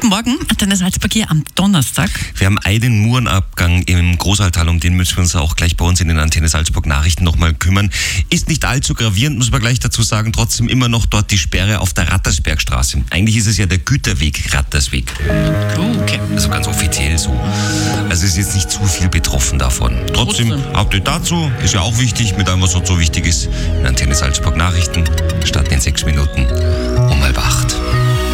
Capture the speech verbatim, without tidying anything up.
Morgen, Antenne Salzburg hier am Donnerstag. Wir haben einen Murenabgang im Großaltal, um den müssen wir uns auch gleich bei uns in den Antenne Salzburg Nachrichten nochmal kümmern. Ist nicht allzu gravierend, muss man gleich dazu sagen, trotzdem immer noch dort die Sperre auf der Rattersbergstraße. Eigentlich ist es ja der Güterweg Rattersweg. Oh, okay. Also ganz offiziell so. Also ist jetzt nicht zu viel betroffen davon. Trotzdem, Trotzdem. Update dazu, ist ja auch wichtig, mit allem, was uns so wichtig ist. In Antenne Salzburg Nachrichten, starten in sechs Minuten.